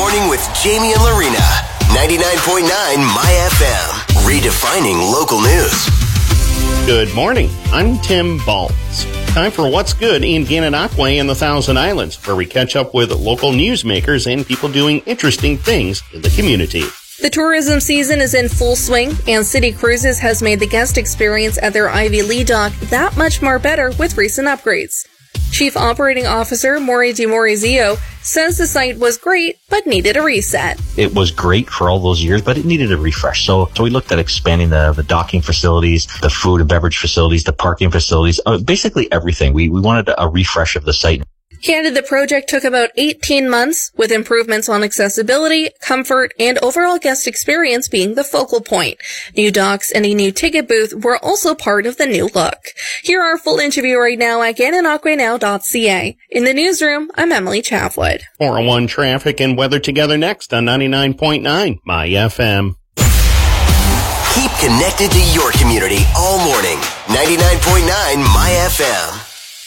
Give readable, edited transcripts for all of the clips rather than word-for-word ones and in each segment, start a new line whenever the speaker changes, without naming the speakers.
Morning with Jamie and Lorena. 99.9 My FM. Redefining local news.
Good morning. I'm Tim Baltz. Time for What's Good in Gananoque and the Thousand Islands, where we catch up with local newsmakers and people doing interesting things in the community.
The tourism season is in full swing, and City Cruises has made the guest experience at their Ivy Lee dock that much more better with recent upgrades. Chief Operating Officer Maury DiMaurizio says the site was great, but needed a reset.
It was great for all those years, but it needed a refresh. So we looked at expanding the docking facilities, the food and beverage facilities, the parking facilities, basically everything. We wanted a refresh of the site.
He added the project took about 18 months, with improvements on accessibility, comfort, and overall guest experience being the focal point. New docks and a new ticket booth were also part of the new look. Hear our full interview right now at GananoqueNow.ca. In the newsroom, I'm Emily Chavwood.
401 traffic and weather together next on 99.9 My FM.
Keep connected to your community all morning. 99.9 My FM.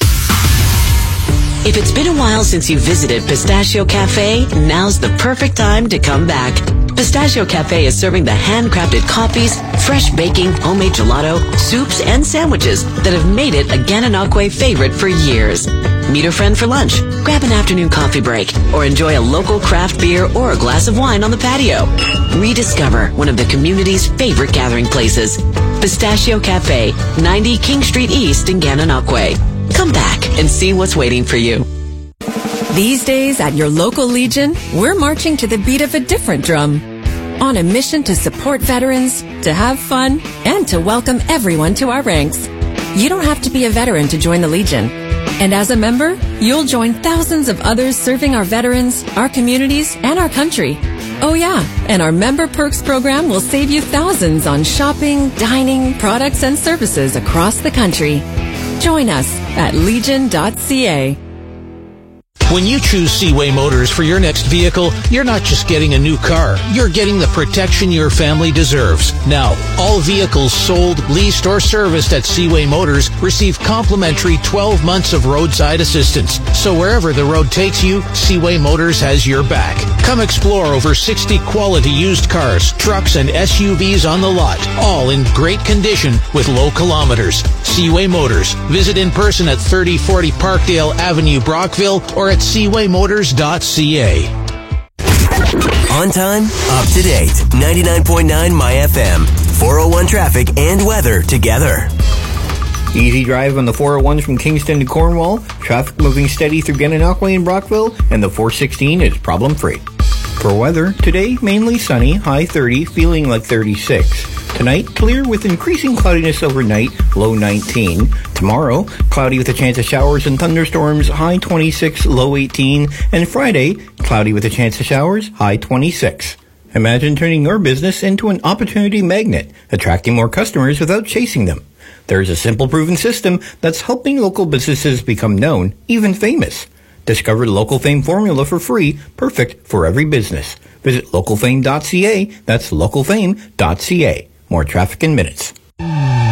If it's been a while since you visited Pistachio Cafe, now's the perfect time to come back. Pistachio Cafe is serving the handcrafted coffees, fresh baking, homemade gelato, soups, and sandwiches that have made it a Gananoque favorite for years. Meet a friend for lunch, grab an afternoon coffee break, or enjoy a local craft beer or a glass of wine on the patio. Rediscover one of the community's favorite gathering places. Pistachio Cafe, 90 King Street East in Gananoque. Come back and see what's waiting for you.
These days at your local Legion, we're marching to the beat of a different drum. On a mission to support veterans, to have fun, and to welcome everyone to our ranks. You don't have to be a veteran to join the Legion. And as a member, you'll join thousands of others serving our veterans, our communities, and our country. Oh yeah, and our Member Perks program will save you thousands on shopping, dining, products, and services across the country. Join us at legion.ca.
When you choose Seaway Motors for your next vehicle, you're not just getting a new car. You're getting the protection your family deserves. Now, all vehicles sold, leased, or serviced at Seaway Motors receive complimentary 12 months of roadside assistance. So wherever the road takes you, Seaway Motors has your back. Come explore over 60 quality used cars, trucks, and SUVs on the lot, all in great condition with low kilometers. Seaway Motors. Visit in person at 3040 Parkdale Avenue, Brockville, or at seawaymotors.ca.
On time, up to date. 99.9 My FM. 401 traffic and weather together.
Easy drive on the 401s from Kingston to Cornwall. Traffic moving steady through Gananoque and Brockville, and the 416 is problem-free. For weather, today mainly sunny, high 30, feeling like 36. Tonight, clear with increasing cloudiness overnight, low 19. Tomorrow, cloudy with a chance of showers and thunderstorms, high 26, low 18. And Friday, cloudy with a chance of showers, high 26. Imagine turning your business into an opportunity magnet, attracting more customers without chasing them. There's a simple, proven system that's helping local businesses become known, even famous. Discover the Local Fame formula for free, perfect for every business. Visit localfame.ca. That's localfame.ca. More traffic in minutes.